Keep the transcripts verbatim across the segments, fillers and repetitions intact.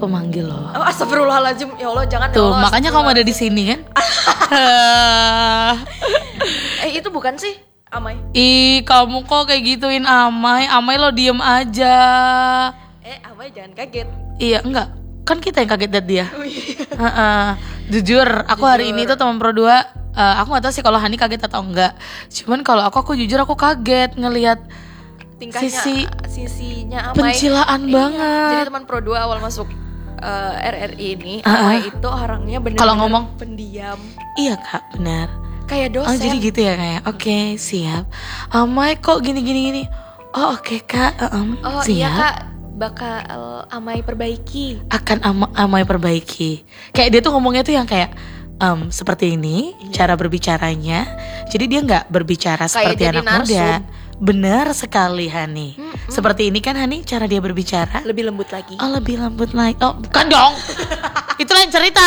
pemanggil loh. Oh, astagfirullahaladzim. Ya Allah, jangan. Tuh, ya Allah, makanya kamu ada di sini kan? Eh, itu bukan sih Amai? Ih, kamu kok kayak gituin Amai. Amai lo diem aja. Eh, Amai jangan kaget. Iya, enggak. Kan kita yang kaget liat dia. Oh, iya. Uh-uh. Jujur, aku Jujur. hari ini tuh teman pro dua, uh, aku gak tahu sih kalau Hani kaget atau enggak. Cuman kalau aku, aku jujur aku kaget ngelihat Tingkahnya, sisi sisinya Amai pencilaan Iya. banget. Jadi teman pro dua awal masuk uh, R R I ini, Uh-uh. Amai itu orangnya benar-benar Kalau ngomong pendiam. Iya kak, benar. Kayak dosen. Oh jadi gitu ya kayak, oke okay, siap. Amai kok gini-gini-gini. Oh oke okay, kak, uh-um, Oh siap. iya kak, bakal Amai perbaiki. Akan ama, Amai perbaiki. Kayak dia tuh ngomongnya tuh yang kayak um, seperti ini Iya. cara berbicaranya. Jadi dia nggak berbicara Kayak seperti jadi anak muda. narsum. Benar sekali Hani. Mm-mm. Seperti ini kan Hani cara dia berbicara. Lebih lembut lagi. Oh lebih lembut lagi. Oh bukan dong. Itu lain cerita.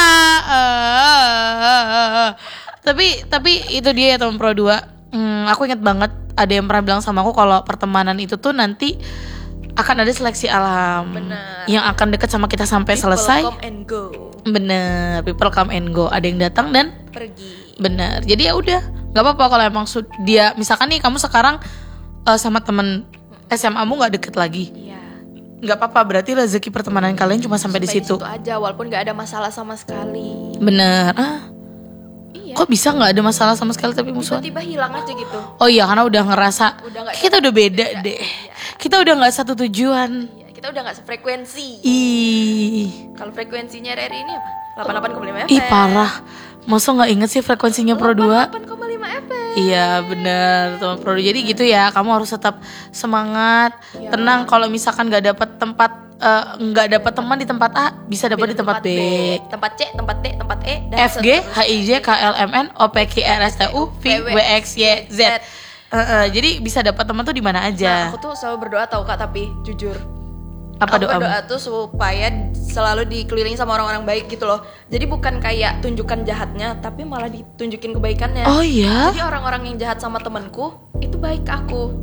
Uh, tapi tapi itu dia ya teman pro dua. Hmm, aku ingat banget ada yang pernah bilang sama aku kalau pertemanan itu tuh nanti akan ada seleksi alam. Benar. Yang akan deket sama kita sampai People selesai. come and go. Bener, people come and go. Ada yang datang dan Pergi. bener. Jadi ya udah, nggak apa-apa kalau emang sud- dia misalkan nih kamu sekarang uh, sama temen S M A-mu nggak deket lagi. Iya. Nggak apa-apa, berarti rezeki pertemanan kalian cuma sampai di situ. aja, walaupun nggak ada masalah sama sekali. Bener. Ah, Iya. kok bisa nggak ada masalah sama sekali tapi musuhan? Tiba-tiba hilang aja gitu. Oh iya, karena udah ngerasa Udah nggak- kita udah beda beda, deh. iya. Kita udah nggak satu tujuan. Iya, kita udah nggak sefrekuensi. Ih, Kalau frekuensinya R R I ini apa? delapan puluh delapan koma lima F M. ih parah. Masa nggak inget sih frekuensinya Pro dua? delapan koma lima F M. Iya bener teman Pro dua. Jadi gitu ya, kamu harus tetap semangat, Iya. tenang. Kalau misalkan nggak dapat tempat, eh, nggak dapat teman di tempat A, bisa dapat di tempat B. Tempat C, tempat D, tempat E, dan F G H I J K L M N O P Q R S T U V W X Y Z. Eh, eh, jadi bisa dapat teman tuh di mana Nah, aja. aku tuh selalu berdoa tau kak, tapi jujur Apa aku doa? berdoa tuh supaya selalu dikelilingi sama orang-orang baik gitu loh. Jadi bukan kayak tunjukkan jahatnya, tapi malah ditunjukin kebaikannya. Oh iya. Jadi orang-orang yang jahat sama temanku itu baik ke aku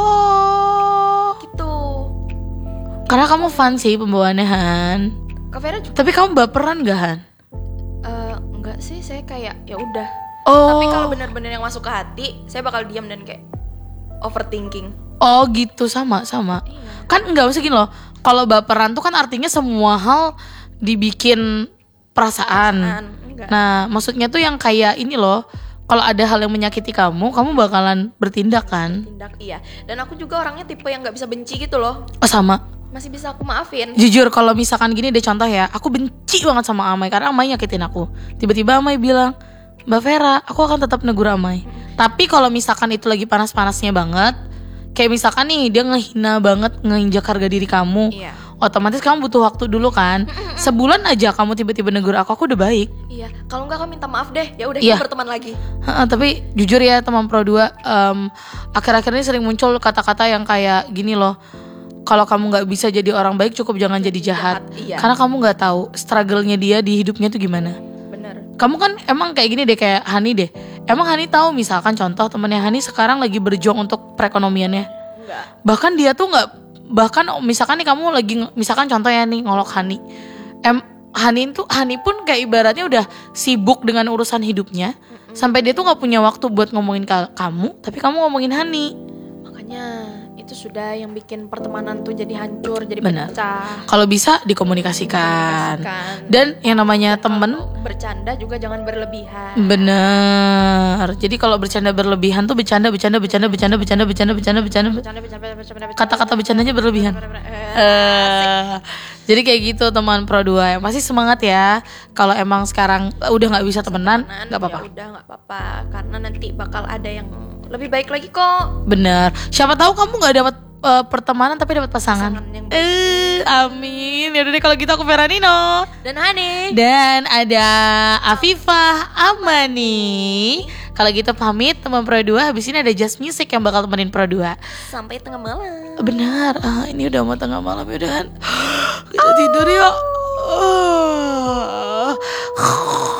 Oh. gitu. Karena kamu fun sih pembawaannya Han. Kak Vera juga Tapi kamu baperan gak Han? eh, enggak sih, saya kayak ya udah. Oh. Tapi kalau benar-benar yang masuk ke hati, saya bakal diam dan kayak overthinking. Oh gitu, sama sama. Iya. Kan enggak usah gini loh. Kalau baperan tuh kan artinya semua hal dibikin perasaan. An, enggak. Nah, maksudnya tuh yang kayak ini loh. Kalau ada hal yang menyakiti kamu, kamu bakalan bertindak kan? Tindak iya. Dan aku juga orangnya tipe yang nggak bisa benci gitu loh. Oh sama. Masih bisa aku maafin. Jujur kalau misalkan gini deh contoh ya, aku benci banget sama Amai karena Amai nyakitin aku. Tiba-tiba Amai bilang, Mbak Vera, aku akan tetap negur Amai. Tapi kalau misalkan itu lagi panas-panasnya banget, kayak misalkan nih dia ngehina banget, ngeinjak harga diri kamu, Iya. otomatis kamu butuh waktu dulu kan. Sebulan aja kamu tiba-tiba negur aku, aku udah baik. Iya, kalau enggak kamu minta maaf deh. Ya udah Iya. kita berteman lagi. Heeh, tapi jujur ya teman Pro dua, em, akhir-akhir ini sering muncul kata-kata yang kayak gini loh. Kalau kamu nggak bisa jadi orang baik, cukup jangan jadi jahat. Jahat, iya. Karena kamu nggak tahu struggle-nya dia di hidupnya tuh gimana. Bener. Kamu kan emang kayak gini deh, kayak Hani deh. Emang Hani tahu misalkan contoh temennya Hani sekarang lagi berjuang untuk perekonomiannya. Enggak. Bahkan dia tuh nggak, bahkan misalkan nih kamu lagi, misalkan contohnya nih ngolok Hani. Em, Hani tuh, Hani pun kayak ibaratnya udah sibuk dengan urusan hidupnya. Sampai dia tuh nggak punya waktu buat ngomongin ka- kamu, tapi kamu ngomongin Hani. Makanya itu sudah yang bikin pertemanan tuh jadi hancur, jadi Benar. pecah. Kalau bisa dikomunikasikan. Kan. Dan yang namanya temen, Kalau bercanda juga jangan berlebihan. bener. Jadi kalau bercanda berlebihan tuh bercanda, bercanda, bercanda, bercanda, bercanda, bercanda, bercanda, bercanda. Bercanda, bercanda, bercanda, bercanda. Kata-kata bercandanya berlebihan. Eh, Eh, jadi kayak gitu teman Pro dua. Yang pasti semangat ya. Kalau emang sekarang udah nggak bisa temenan, Temenan, nggak apa-apa. Ya udah nggak apa-apa, karena nanti bakal ada yang lebih baik lagi kok. Bener. Siapa tahu kamu nggak dapat eh, pertemanan tapi dapat pasangan. Pasangan yang baik. Eh, amin. Ya udah deh kalau gitu aku Veranino. Dan Hani. Dan ada Afifah Amani. Kalau gitu pamit teman Pro dua. Habis ini ada Just Music yang bakal temenin Pro dua. Sampai tengah malam. Benar. Ah, ini udah mau tengah malam ya udahan. Kita tidur yuk. Ah.